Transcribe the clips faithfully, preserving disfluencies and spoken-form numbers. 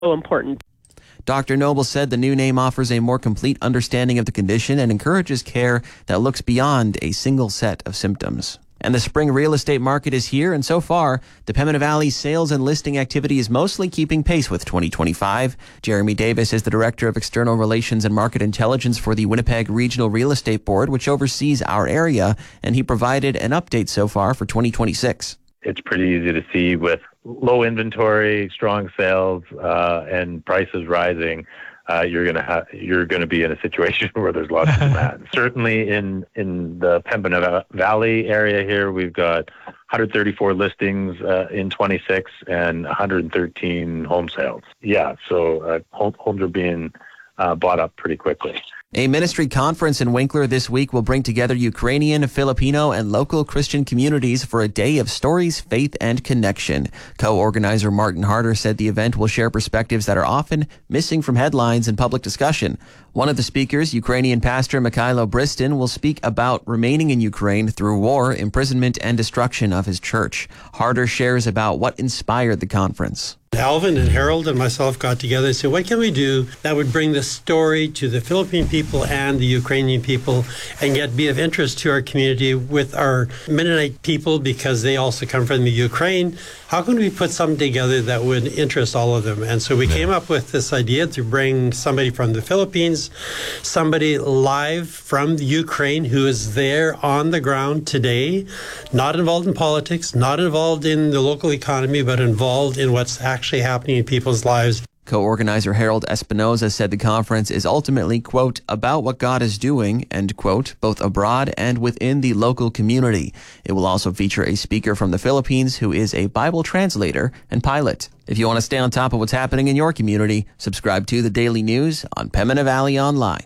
so important. Doctor Noble said the new name offers a more complete understanding of the condition and encourages care that looks beyond a single set of symptoms. And the spring real estate market is here, and so far, the Pembina Valley sales and listing activity is mostly keeping pace with twenty twenty-five. Jeremy Davis is the Director of External Relations and Market Intelligence for the Winnipeg Regional Real Estate Board, which oversees our area, and he provided an update so far for twenty twenty-six. It's pretty easy to see with low inventory, strong sales, uh, and prices rising. Uh, you're gonna have you're gonna be in a situation where there's lots of demand. Certainly in in the Pembina Valley area here, we've got one hundred thirty-four listings uh, in twenty-six and one hundred thirteen home sales. Yeah, so uh, homes are being uh, bought up pretty quickly. A ministry conference in Winkler this week will bring together Ukrainian, Filipino, and local Christian communities for a day of stories, faith, and connection. Co-organizer Martin Harder said the event will share perspectives that are often missing from headlines and public discussion. One of the speakers, Ukrainian pastor Mikhailo Bristin, will speak about remaining in Ukraine through war, imprisonment, and destruction of his church. Harder shares about what inspired the conference. Alvin and Harold and myself got together and said, what can we do that would bring the story to the Philippine people and the Ukrainian people and yet be of interest to our community with our Mennonite people because they also come from the Ukraine? How can we put something together that would interest all of them? And so we came up with this idea to bring somebody from the Philippines, somebody live from the Ukraine who is there on the ground today, not involved in politics, not involved in the local economy, but involved in what's actually actually happening in people's lives. Co-organizer Harold Espinoza said the conference is ultimately, quote, about what God is doing, end quote, both abroad and within the local community. It will also feature a speaker from the Philippines who is a Bible translator and pilot. If you want to stay on top of what's happening in your community, subscribe to the Daily News on Pembina Valley Online.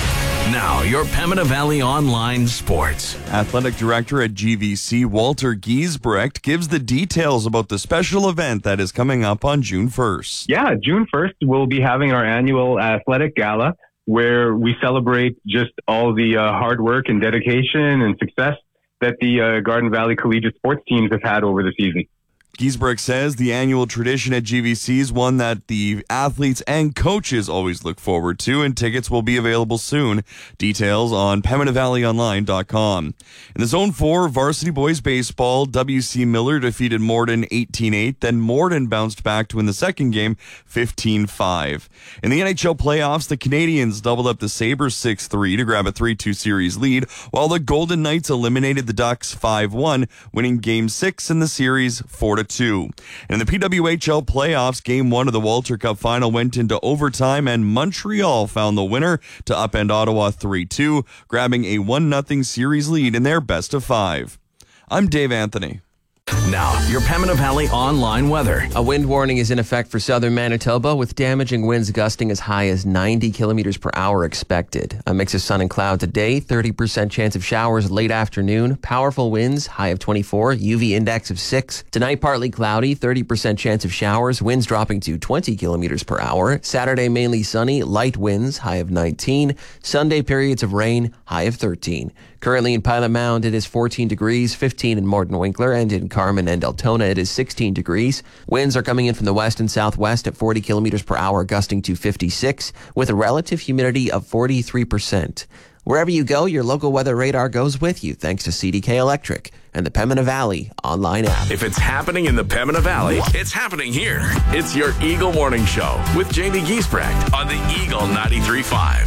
Now, your Pembina Valley Online Sports. Athletic Director at G V C, Walter Giesbrecht, gives the details about the special event that is coming up on June first. Yeah, June first, we'll be having our annual athletic gala where we celebrate just all the uh, hard work and dedication and success that the uh, Garden Valley Collegiate sports teams have had over the season. Giesbrecht says the annual tradition at G V C is one that the athletes and coaches always look forward to, and tickets will be available soon. Details on Pembina Valley Online dot com. In the Zone four, varsity boys baseball, W C Miller defeated Morden eighteen eight, then Morden bounced back to win the second game fifteen five. In the N H L playoffs, the Canadiens doubled up the Sabres six three to grab a three two series lead, while the Golden Knights eliminated the Ducks five one, winning Game six in the series four to two. And in the P W H L playoffs, Game one of the Walter Cup final went into overtime, and Montreal found the winner to upend Ottawa three two, grabbing a one nothing series lead in their best of five. I'm Dave Anthony. Now, your Pembina Valley Online weather. A wind warning is in effect for southern Manitoba, with damaging winds gusting as high as ninety kilometers per hour expected. A mix of sun and cloud today, thirty percent chance of showers late afternoon, powerful winds, high of twenty-four, U V index of six. Tonight, partly cloudy, thirty percent chance of showers, winds dropping to twenty kilometers per hour. Saturday, mainly sunny, light winds, high of nineteen. Sunday, periods of rain, high of thirteen. Currently in Pilot Mound, it is fourteen degrees, fifteen in Morden Winkler, and in Carmen and Deltona, it is sixteen degrees. Winds are coming in from the west and southwest at forty kilometers per hour, gusting to fifty-six, with a relative humidity of forty-three percent. Wherever you go, your local weather radar goes with you, thanks to C D K Electric and the Pembina Valley Online app. If it's happening in the Pembina Valley, it's happening here. It's your Eagle Morning Show with Jamie Giesbrecht on the Eagle ninety-three point five.